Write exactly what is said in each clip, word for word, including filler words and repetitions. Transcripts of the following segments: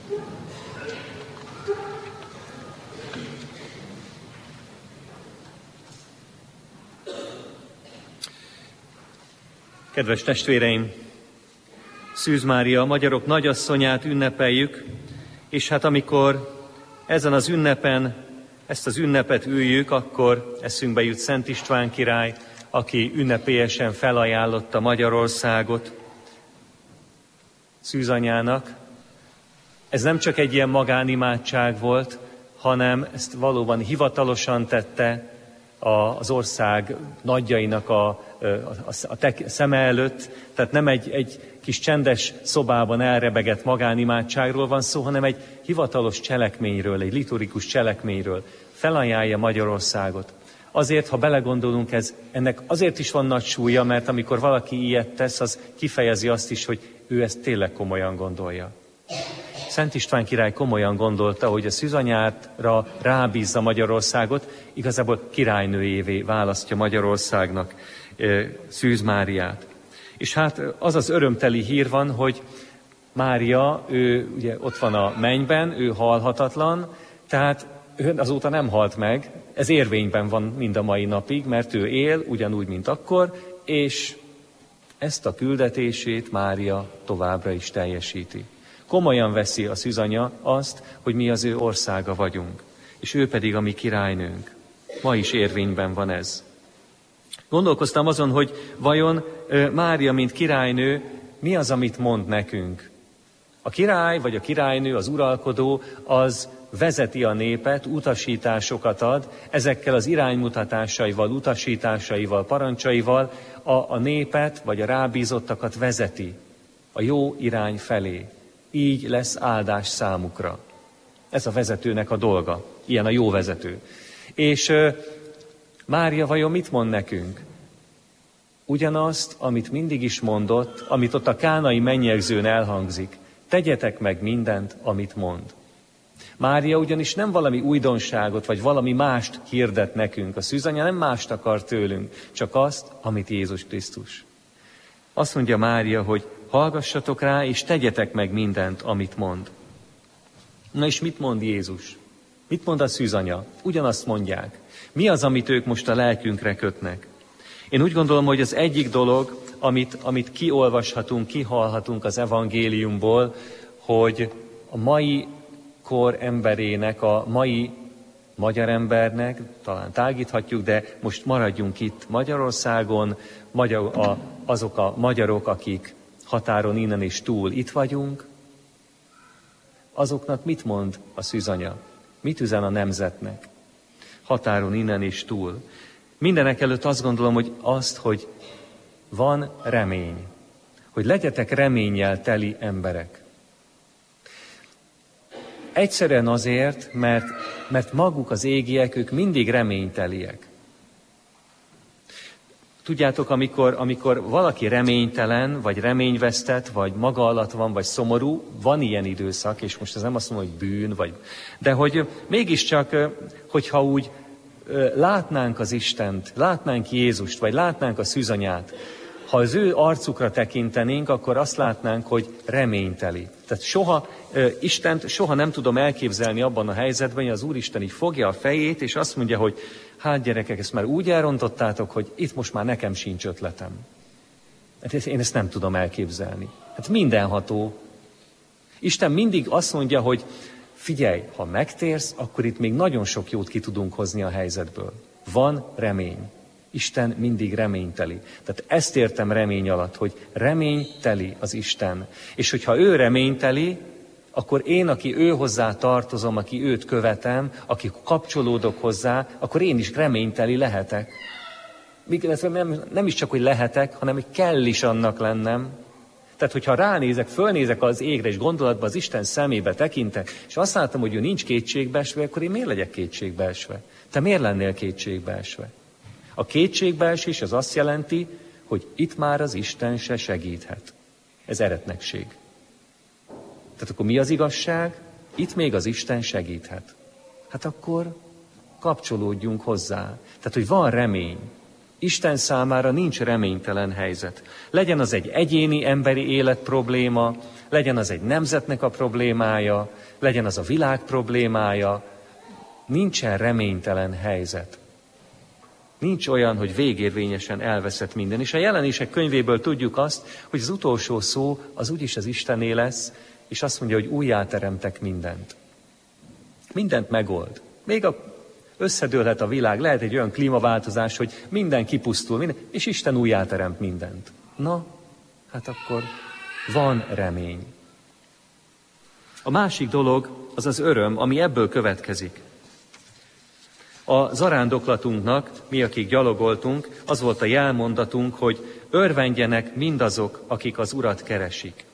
Kedves testvéreim, Szűz Mária, a magyarok nagyasszonyát ünnepeljük, és hát amikor ezen az ünnepen, ezt az ünnepet üljük, akkor eszünkbe jut Szent István király, aki ünnepélyesen felajánlotta Magyarországot Szűzanyának. Ez nem csak egy ilyen magánimádság volt, hanem ezt valóban hivatalosan tette az ország nagyjainak a, a, a tek, szeme előtt, tehát nem egy, egy kis csendes szobában elrebegett magánimádságról van szó, hanem egy hivatalos cselekményről, egy liturgikus cselekményről. Felajánlja Magyarországot. Azért, ha belegondolunk, ez, ennek azért is van nagy súlya, mert amikor valaki ilyet tesz, az kifejezi azt is, hogy ő ezt tényleg komolyan gondolja. Szent István király komolyan gondolta, hogy a Szűzanyára rábízza Magyarországot, igazából királynőjévé választja Magyarországnak Szűz Máriát. És hát az az örömteli hír van, hogy Mária, ő ugye ott van a mennyben, ő halhatatlan, tehát ő azóta nem halt meg, ez érvényben van mind a mai napig, mert ő él, ugyanúgy, mint akkor, és ezt a küldetését Mária továbbra is teljesíti. Komolyan veszi a Szűzanya azt, hogy mi az ő országa vagyunk, és ő pedig a mi királynőnk. Ma is érvényben van ez. Gondolkoztam azon, hogy vajon Mária, mint királynő, mi az, amit mond nekünk? A király vagy a királynő, az uralkodó, az vezeti a népet, utasításokat ad, ezekkel az iránymutatásaival, utasításaival, parancsaival a, a népet vagy a rábízottakat vezeti a jó irány felé. Így lesz áldás számukra. Ez a vezetőnek a dolga. Ilyen a jó vezető. És uh, Mária vajon mit mond nekünk? Ugyanazt, amit mindig is mondott, amit ott a kánai mennyegzőn elhangzik. Tegyetek meg mindent, amit mond. Mária ugyanis nem valami újdonságot, vagy valami mást hirdet nekünk. A Szűzanya nem mást akar tőlünk, csak azt, amit Jézus Krisztus. Azt mondja Mária, hogy hallgassatok rá, és tegyetek meg mindent, amit mond. Na és mit mond Jézus? Mit mond a Szűzanya? Ugyanazt mondják. Mi az, amit ők most a lelkünkre kötnek? Én úgy gondolom, hogy az egyik dolog, amit, amit kiolvashatunk, kihallhatunk az evangéliumból, hogy a mai kor emberének, a mai magyar embernek, talán tágíthatjuk, de most maradjunk itt Magyarországon, magyar, a, azok a magyarok, akik határon innen és túl itt vagyunk, azoknak mit mond a Szűzanya? Mit üzen a nemzetnek? Határon innen és túl. Mindenek előtt azt gondolom, hogy azt, hogy van remény. Hogy legyetek reménnyel teli emberek. Egyszerűen azért, mert, mert maguk az égiek, ők mindig reményteliek. Tudjátok, amikor, amikor valaki reménytelen, vagy reményvesztett, vagy maga alatt van, vagy szomorú, van ilyen időszak, és most ez nem azt mondom, hogy bűn, vagy... de hogy mégiscsak, hogyha úgy látnánk az Istent, látnánk Jézust, vagy látnánk a Szűzanyát, ha az ő arcukra tekintenénk, akkor azt látnánk, hogy reményteli. Tehát soha, Istent soha nem tudom elképzelni abban a helyzetben, hogy az Úristen így fogja a fejét, és azt mondja, hogy hát gyerekek, ezt már úgy elrontottátok, hogy itt most már nekem sincs ötletem. Hát én ezt nem tudom elképzelni. Hát mindenható. Isten mindig azt mondja, hogy figyelj, ha megtérsz, akkor itt még nagyon sok jót ki tudunk hozni a helyzetből. Van remény. Isten mindig reményteli. Tehát ezt értem remény alatt, hogy reményteli az Isten. És hogyha ő reményteli, akkor én, aki ő hozzá tartozom, aki őt követem, aki kapcsolódok hozzá, akkor én is reményteli lehetek. Nem, nem is csak, hogy lehetek, hanem hogy kell is annak lennem. Tehát, hogyha ránézek, fölnézek az égre, és gondolatban az Isten szemébe tekintek, és azt látom, hogy ő nincs kétségbeesve, akkor én miért legyek kétségbeesve? Te miért lennél kétségbeesve? A kétségbeesés az azt jelenti, hogy itt már az Isten se segíthet. Ez eretnekség. Tehát akkor mi az igazság? Itt még az Isten segíthet. Hát akkor kapcsolódjunk hozzá. Tehát, hogy van remény. Isten számára nincs reménytelen helyzet. Legyen az egy egyéni emberi élet probléma, legyen az egy nemzetnek a problémája, legyen az a világ problémája, nincsen reménytelen helyzet. Nincs olyan, hogy végérvényesen elveszett minden. És a Jelenések könyvéből tudjuk azt, hogy az utolsó szó az úgyis az Istené lesz, és azt mondja, hogy újjáteremtek mindent. Mindent megold. Még a, összedőlhet a világ, lehet egy olyan klímaváltozás, hogy minden kipusztul, minden, és Isten újjáteremt mindent. Na, hát akkor van remény. A másik dolog az az öröm, ami ebből következik. A zarándoklatunknak, mi akik gyalogoltunk, az volt a jelmondatunk, hogy örvendjenek mindazok, akik az Urat keresik.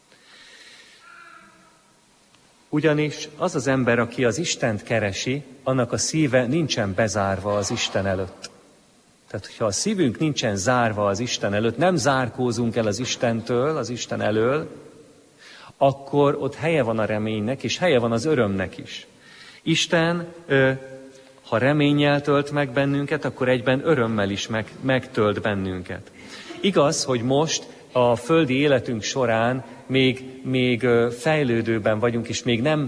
Ugyanis az az ember, aki az Istent keresi, annak a szíve nincsen bezárva az Isten előtt. Tehát, hogyha a szívünk nincsen zárva az Isten előtt, nem zárkózunk el az Istentől, az Isten elől, akkor ott helye van a reménynek, és helye van az örömnek is. Isten, ha reménnyel tölt meg bennünket, akkor egyben örömmel is meg, megtölt bennünket. Igaz, hogy most a földi életünk során még, még fejlődőben vagyunk, és még nem,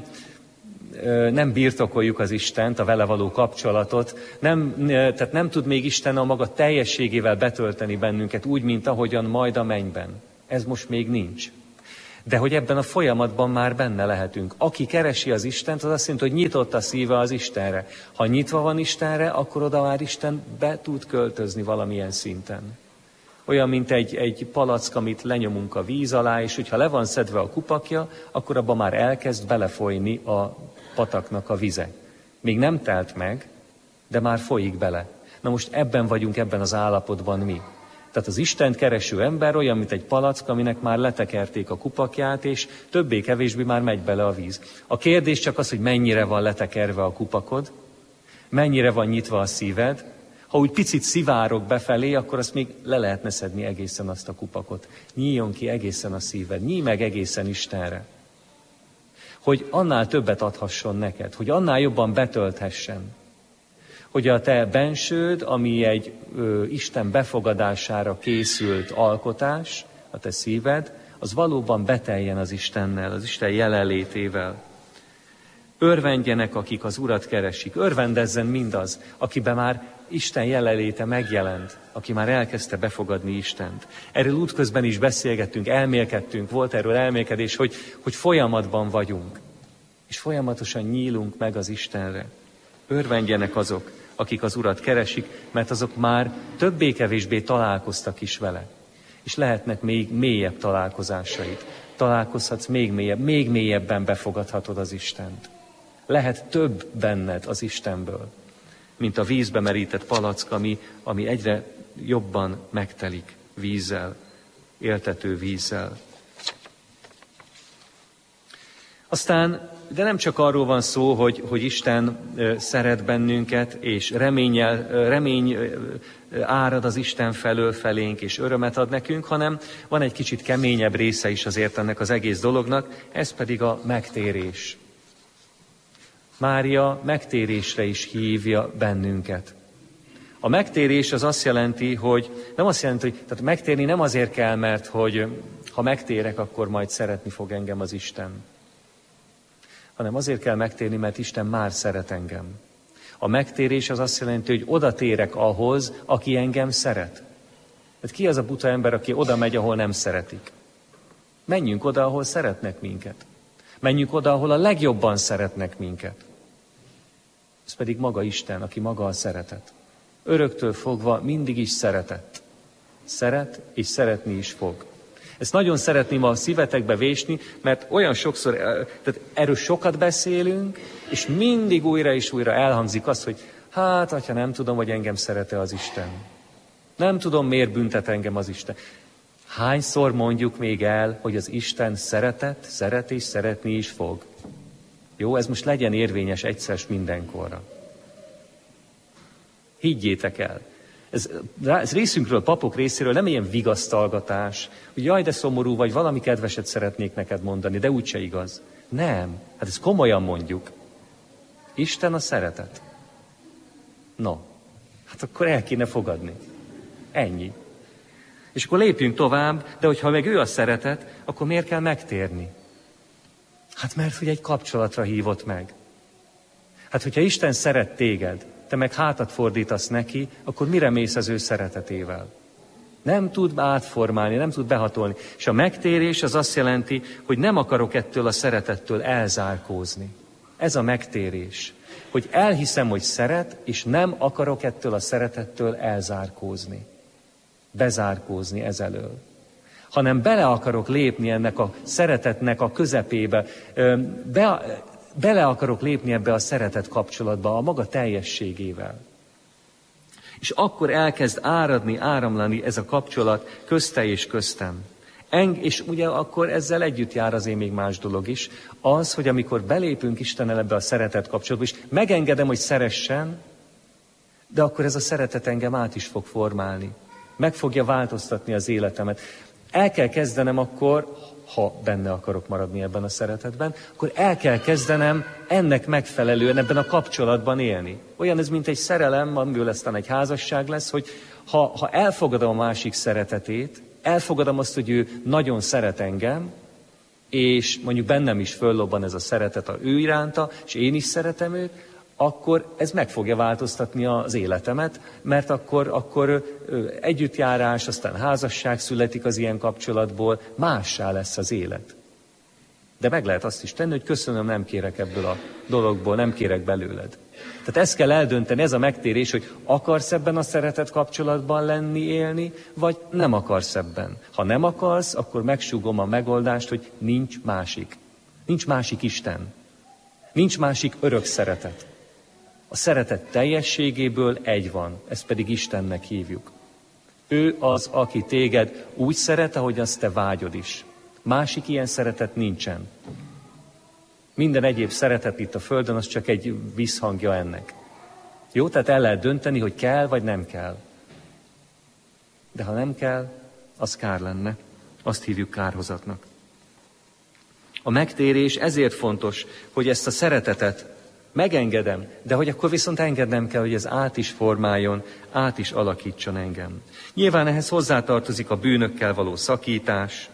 nem birtokoljuk az Istent, a vele való kapcsolatot, nem, tehát nem tud még Isten a maga teljességével betölteni bennünket, úgy, mint ahogyan majd a mennyben. Ez most még nincs. De hogy ebben a folyamatban már benne lehetünk. Aki keresi az Istent, az azt jelenti, hogy nyitott a szíve az Istenre. Ha nyitva van Istenre, akkor oda már Isten be tud költözni valamilyen szinten. Olyan, mint egy, egy palack, amit lenyomunk a víz alá, és hogyha le van szedve a kupakja, akkor abban már elkezd belefolyni a pataknak a vize. Még nem telt meg, de már folyik bele. Na most ebben vagyunk, ebben az állapotban mi. Tehát az Istent kereső ember olyan, mint egy palack, aminek már letekerték a kupakját, és többé-kevésbé már megy bele a víz. A kérdés csak az, hogy mennyire van letekerve a kupakod, mennyire van nyitva a szíved. Ha úgy picit szivárog befelé, akkor azt még le lehetne szedni egészen azt a kupakot. Nyíljon ki egészen a szíved, nyíj meg egészen Istenre. Hogy annál többet adhasson neked, hogy annál jobban betölthessen. Hogy a te bensőd, ami egy ö, Isten befogadására készült alkotás, a te szíved, az valóban beteljen az Istennel, az Isten jelenlétével. Örvendjenek, akik az Urat keresik. Örvendezzen mindaz, akiben már Isten jelenléte megjelent, aki már elkezdte befogadni Istent. Erről útközben is beszélgettünk, elmélkedtünk, volt erről elmélkedés, hogy, hogy folyamatban vagyunk, és folyamatosan nyílunk meg az Istenre. Örvendjenek azok, akik az Urat keresik, mert azok már többé-kevésbé találkoztak is vele. És lehetnek még mélyebb találkozásaid. Találkozhatsz még mélyebb, még mélyebben befogadhatod az Istent. Lehet több benned az Istenből, mint a vízbe merített palack, ami, ami egyre jobban megtelik vízzel, éltető vízzel. Aztán, de nem csak arról van szó, hogy, hogy Isten szeret bennünket, és reménnyel, remény árad az Isten felől felénk, és örömet ad nekünk, hanem van egy kicsit keményebb része is azért ennek az egész dolognak, ez pedig a megtérés. Mária megtérésre is hívja bennünket. A megtérés az azt jelenti, hogy nem azt jelenti, hogy tehát megtérni nem azért kell, mert hogy ha megtérek, akkor majd szeretni fog engem az Isten. Hanem azért kell megtérni, mert Isten már szeret engem. A megtérés az azt jelenti, hogy oda térek ahhoz, aki engem szeret. Tehát ki az a buta ember, aki oda megy, ahol nem szeretik? Menjünk oda, ahol szeretnek minket. Menjünk oda, ahol a legjobban szeretnek minket. Ez pedig maga Isten, aki maga a szeretet. Öröktől fogva mindig is szeretett. Szeret, és szeretni is fog. Ezt nagyon szeretném a szívetekbe vésni, mert olyan sokszor, tehát erről sokat beszélünk, és mindig újra és újra elhangzik az, hogy hát, atya, nem tudom, hogy engem szeret-e az Isten. Nem tudom, miért büntet engem az Isten. Hányszor mondjuk még el, hogy az Isten szeretett, szeret és szeretni is fog? Jó, ez most legyen érvényes egyszer mindenkorra. Higgyétek el. Ez, ez részünkről, papok részéről nem ilyen vigasztalgatás, hogy jaj, de szomorú vagy, valami kedveset szeretnék neked mondani, de úgyse igaz. Nem, hát ezt komolyan mondjuk. Isten a szeretet. No, hát akkor el kéne fogadni. Ennyi. És akkor lépjünk tovább, de hogyha meg ő a szeretet, akkor miért kell megtérni? Hát mert hogy egy kapcsolatra hívott meg. Hát hogyha Isten szeret téged, te meg hátat fordítasz neki, akkor mire mész az ő szeretetével? Nem tud átformálni, nem tud behatolni. És a megtérés az azt jelenti, hogy nem akarok ettől a szeretettől elzárkózni. Ez a megtérés. Hogy elhiszem, hogy szeret, és nem akarok ettől a szeretettől elzárkózni. Bezárkózni ezelől. Hanem bele akarok lépni ennek a szeretetnek a közepébe. Be, bele akarok lépni ebbe a szeretet kapcsolatba a maga teljességével. És akkor elkezd áradni, áramlani ez a kapcsolat közte és köztem. Eng, és ugye akkor ezzel együtt jár azért még más dolog is, az, hogy amikor belépünk Istennel ebbe a szeretet kapcsolatba, és megengedem, hogy szeressen, de akkor ez a szeretet engem át is fog formálni. Meg fogja változtatni az életemet. El kell kezdenem akkor, ha benne akarok maradni ebben a szeretetben, akkor el kell kezdenem ennek megfelelően ebben a kapcsolatban élni. Olyan ez, mint egy szerelem, amiből aztán egy házasság lesz, hogy ha, ha elfogadom a másik szeretetét, elfogadom azt, hogy ő nagyon szeret engem, és mondjuk bennem is föllobban ez a szeretet a ő iránta, és én is szeretem őt, akkor ez meg fogja változtatni az életemet, mert akkor, akkor együttjárás, aztán házasság születik az ilyen kapcsolatból, mássá lesz az élet. De meg lehet azt is tenni, hogy köszönöm, nem kérek ebből a dologból, nem kérek belőled. Tehát ezt kell eldönteni, ez a megtérés, hogy akarsz ebben a szeretet kapcsolatban lenni, élni, vagy nem akarsz ebben. Ha nem akarsz, akkor megsúgom a megoldást, hogy nincs másik. Nincs másik Isten. Nincs másik örök szeretet. A szeretet teljességéből egy van, ezt pedig Istennek hívjuk. Ő az, aki téged úgy szeret, ahogy azt te vágyod is. Másik ilyen szeretet nincsen. Minden egyéb szeretet itt a Földön, az csak egy visszhangja ennek. Jó, tehát el lehet dönteni, hogy kell, vagy nem kell. De ha nem kell, az kár lenne. Azt hívjuk kárhozatnak. A megtérés ezért fontos, hogy ezt a szeretetet megengedem, de hogy akkor viszont engednem kell, hogy ez át is formáljon, át is alakítson engem. Nyilván ehhez hozzátartozik a bűnökkel való szakítás.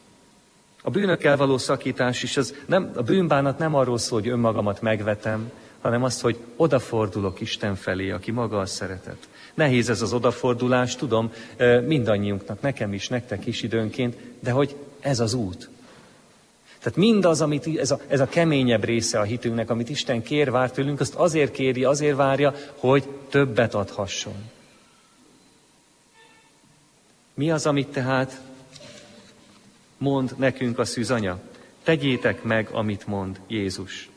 A bűnökkel való szakítás is, az nem, a bűnbánat nem arról szól, hogy önmagamat megvetem, hanem azt, hogy odafordulok Isten felé, aki maga a szeretet. Nehéz ez az odafordulás, tudom, mindannyiunknak, nekem is, nektek is időnként, de hogy ez az út. Tehát mindaz, amit ez a, ez a keményebb része a hitünknek, amit Isten kér, vár tőlünk, azt azért kéri, azért várja, hogy többet adhasson. Mi az, amit tehát mond nekünk a szűzanya? Tegyétek meg, amit mond Jézus.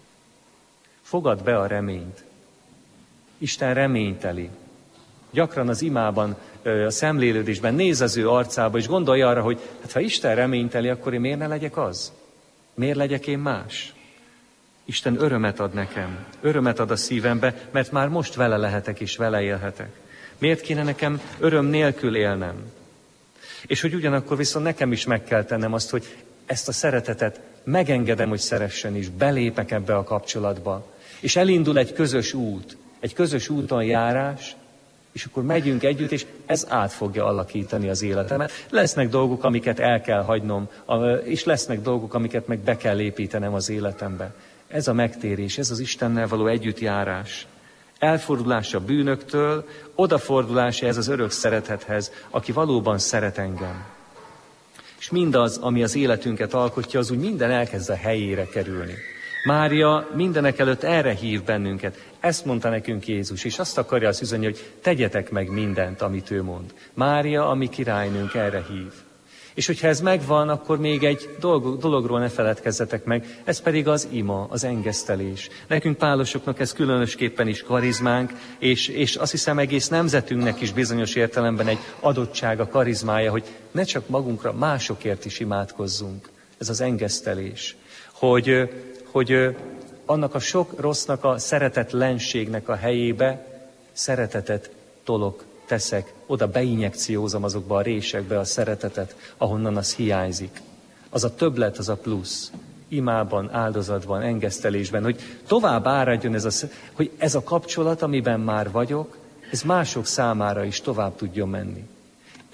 Fogadd be a reményt. Isten reményteli. Gyakran az imában, a szemlélődésben néz az ő arcába, és gondolja arra, hogy hát ha Isten reményteli, akkor én miért ne legyek az? Miért legyek én más? Isten örömet ad nekem, örömet ad a szívembe, mert már most vele lehetek és vele élhetek. Miért kéne nekem öröm nélkül élnem? És hogy ugyanakkor viszont nekem is meg kell tennem azt, hogy ezt a szeretetet megengedem, hogy szeressen, és belépek ebbe a kapcsolatba. És elindul egy közös út, egy közös úton járás, és akkor megyünk együtt, és ez át fogja alakítani az életemet. Lesznek dolgok, amiket el kell hagynom, és lesznek dolgok, amiket meg be kell építenem az életembe. Ez a megtérés, ez az Istennel való együttjárás. Elfordulás a bűnöktől, odafordulás ez az örök szeretethez, aki valóban szeret engem. És mindaz, ami az életünket alkotja, az úgy minden elkezd a helyére kerülni. Mária mindenek előtt erre hív bennünket. Ezt mondta nekünk Jézus, és azt akarja az üzenni, hogy tegyetek meg mindent, amit ő mond. Mária, a mi királynőnk, erre hív. És hogyha ez megvan, akkor még egy dolog, dologról ne feledkezzetek meg, ez pedig az ima, az engesztelés. Nekünk pálosoknak ez különösképpen is karizmánk, és, és azt hiszem egész nemzetünknek is bizonyos értelemben egy adottsága, karizmája, hogy ne csak magunkra, másokért is imádkozzunk. Ez az engesztelés. Hogy, hogy annak a sok rossznak, a szeretetlenségnek a helyébe szeretetet tolok, teszek, oda beinjekciózom azokba a résekbe a szeretetet, ahonnan az hiányzik. Az a többlet, az a plusz. Imában, áldozatban, engesztelésben, hogy tovább áradjon ez a, hogy ez a kapcsolat, amiben már vagyok, ez mások számára is tovább tudjon menni.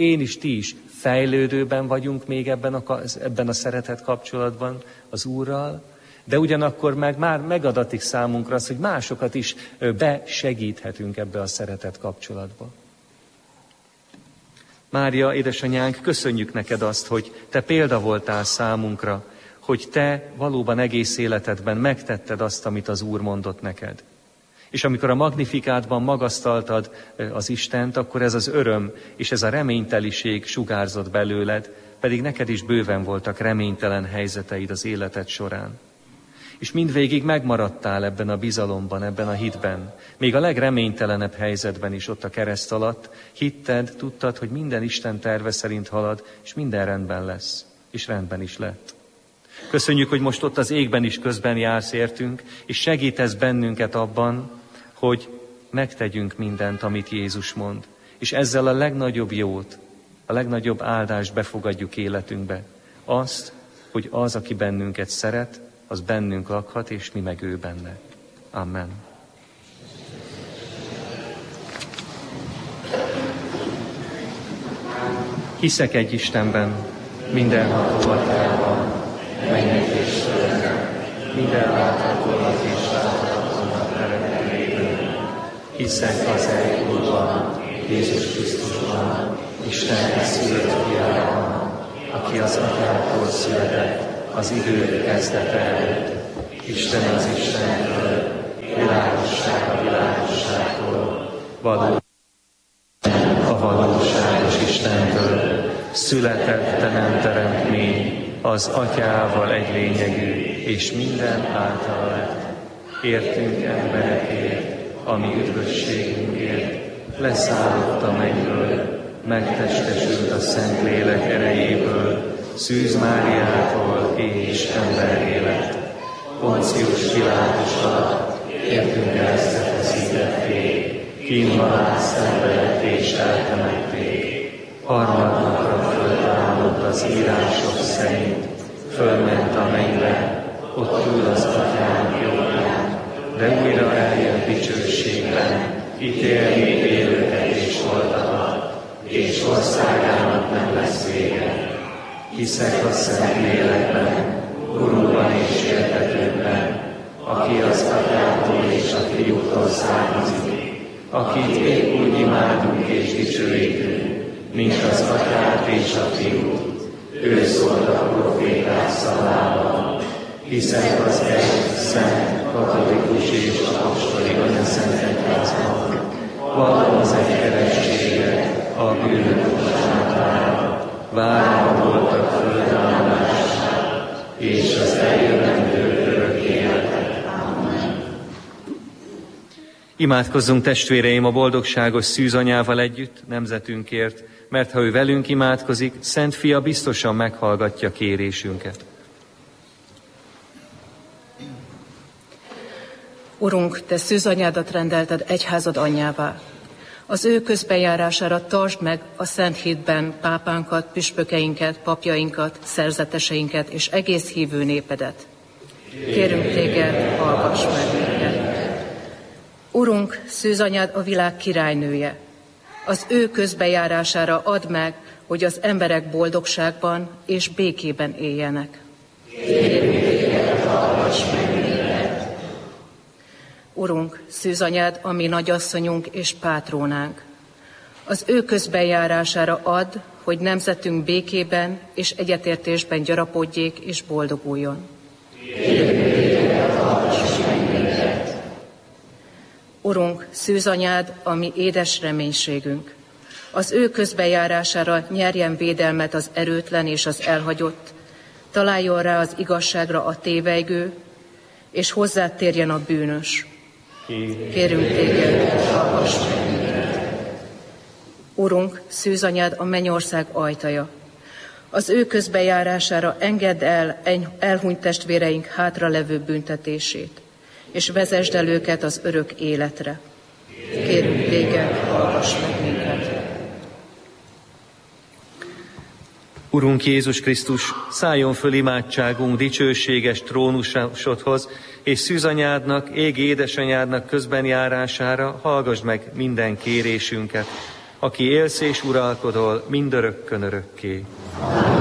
én is, ti is fejlődőben vagyunk még ebben a, ebben a szeretet kapcsolatban az Úrral, de ugyanakkor meg már megadatik számunkra az, hogy másokat is besegíthetünk ebbe a szeretet kapcsolatba. Mária, édesanyánk, köszönjük neked azt, hogy te példa voltál számunkra, hogy te valóban egész életedben megtetted azt, amit az Úr mondott neked. És amikor a Magnifikátban magasztaltad az Istent, akkor ez az öröm és ez a reményteliség sugárzott belőled, pedig neked is bőven voltak reménytelen helyzeteid az életed során. És mindvégig megmaradtál ebben a bizalomban, ebben a hitben. Még a legreménytelenebb helyzetben is ott a kereszt alatt hitted, tudtad, hogy minden Isten terve szerint halad, és minden rendben lesz. És rendben is lett. Köszönjük, hogy most ott az égben is közben jársz értünk, és segítesz bennünket abban, hogy megtegyünk mindent, amit Jézus mond. És ezzel a legnagyobb jót, a legnagyobb áldást befogadjuk életünkbe. Azt, hogy az, aki bennünket szeret, az bennünk lakhat, és mi meg ő benne. Amen. Hiszek egy Istenben, mindenható Atyában, mennyek és földön, minden láthatónak és láthatatlannak teremtőjében. Hiszek az egy Úrban, Jézus Krisztusban, Isten szülött fiában, aki az Atyától született, az idők kezdete előtt. Isten az Istentől, világosság a világosságtól, való a valóságos Istentől, született, de nem teremtmény, az Atyával egy lényegű, és minden által lett. Értünk emberekért, ami üdvösségünkért, leszállott a mennyből, megtestesült a Szentlélek erejéből, Szűz Máriától és emberré lett. Poncius Pilátus alatt értünk keresztre feszítették, kínban át szenvedett és eltemették. Harmadnapra föltámadt az írások szerint, fölment a mennybe, ott ül az Atyánk jobbján, de újra eljön dicsőségben, ítélni élőket és holtakat, és országának nem lesz vége. Hiszek a Szentlélekben, Urunkban és Értetőben, aki az Atyától és a Fiútól származik, akit épp úgy imádunk és dicsőítünk, mint az Atyát és a Fiút. Ő szólt a proféták szavával. Hiszek az egy, szent, katolikus és apostoli anyaszent egyházban, vallom az egy keresztséget, a bűnök bocsánatára, várom a holtak föltámadását, és az eljövendő örök életet. Amen. Imádkozzunk, testvéreim, a boldogságos szűzanyával együtt, nemzetünkért, mert ha ő velünk imádkozik, Szent Fia biztosan meghallgatja kérésünket. Urunk, te szűzanyádat rendelted egyházad anyjává. Az ő közbenjárására tartsd meg a Szent Hitben pápánkat, püspökeinket, papjainkat, szerzeteseinket és egész hívő népedet. Kérünk téged, hallgass meg minket. Urunk, szűzanyád a világ királynője. Az ő közbenjárására add meg, hogy az emberek boldogságban és békében éljenek. Kérünk téged, hallgass meg minket. Urunk, szűzanyád, a mi nagyasszonyunk és pátrónánk. Az ő közbenjárására add, hogy nemzetünk békében és egyetértésben gyarapodjék és boldoguljon. Urunk, szűzanyád, a mi édes reménységünk. Az ő közbenjárására nyerjen védelmet az erőtlen és az elhagyott, találjon rá az igazságra a tévejgő, és hozzád térjen a bűnös. Kérünk téged, hallgass meg minket. Urunk, szűzanyád a mennyország ajtaja. Az ő közbenjárására engedd el elhunyt testvéreink hátralevő büntetését, és vezesd el őket az örök életre. Kérünk téged, hallgass meg minket. Urunk Jézus Krisztus, szálljon föl imádságunk dicsőséges trónusodhoz, és szűzanyádnak, égi édesanyádnak közben járására hallgassd meg minden kérésünket. aki élsz és uralkodol mindörökkön örökké.